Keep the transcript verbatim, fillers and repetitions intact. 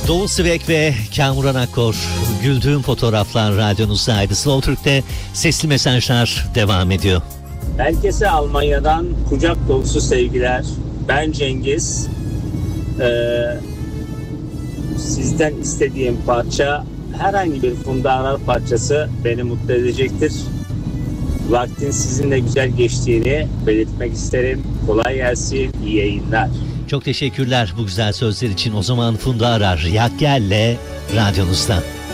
Doğu Sivek ve Kamuran Akkor, güldüğüm fotoğraflar radyonuzdaydı. Slow Türk'te sesli mesajlar devam ediyor. Herkese Almanya'dan kucak dolusu sevgiler. Ben Cengiz. Ee, sizden istediğim parça herhangi bir Funda Arar parçası beni mutlu edecektir. Vaktin sizinle güzel geçtiğini belirtmek isterim. Kolay gelsin, iyi yayınlar. Çok teşekkürler bu güzel sözler için. O zaman Funda Arar, Yak Gel'le radyonuzda.